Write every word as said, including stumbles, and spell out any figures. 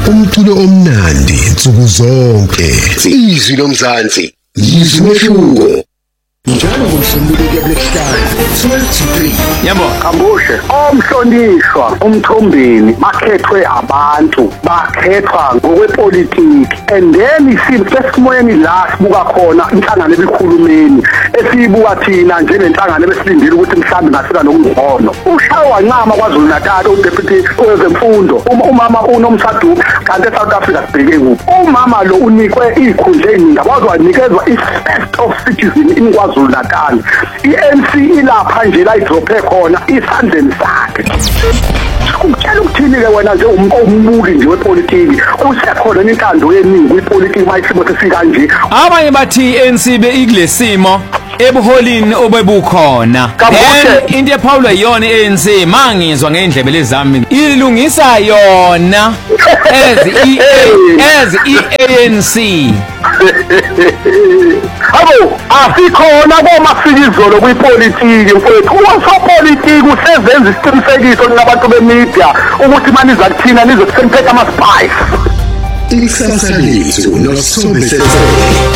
umculo omnandi nsuku zonke. Izwi lomzansi, izwi lomehluko. Njalo ngomsombuluko kulesihlanu twelve to three. Yebo, Khambushe, omhlonishwa umthombeni bakhethwe abantu, bakhethwa ngokwepolitiki. And then isimo sesimoyeni la sibuka khona inhlangano ebikhulumeni esibuka thina njengenhlangano ebesilindile ukuthi mhlambe ngasika nokungcono. Ushawa wancama kwaZulu Natal uDeputy wezemfundo. Uma umama unomsadu kanti eSouth Africa sibheke kuphi. Umama lo unikwe ikhundla eziningi abazwanikezwa i-first of citizen in KwaZulu Natal. I-N C ilapha nje la idrophe khona isandleni sakhe. Ukutshela ukuthini ke wena nje umbuki nje wepolitiki usekhona intando yeningi kwipolitiki mayisimo sesikanje. abanye bathi I-N C be ikulesimo ebuholini obebukhona. Then into ePaul yona I-N C mangizwa ngendlebe lezami ilungisa yona as i as i-A N C. Abo asikhona komasikizolo kwipolitiki mfowethu. Usopolitiki usezenza isiqinisekiso nabantu bemedia ukuthi maniza kuthina nizokusentheka ama spice. Ikusasa lethu noSombe Sethole.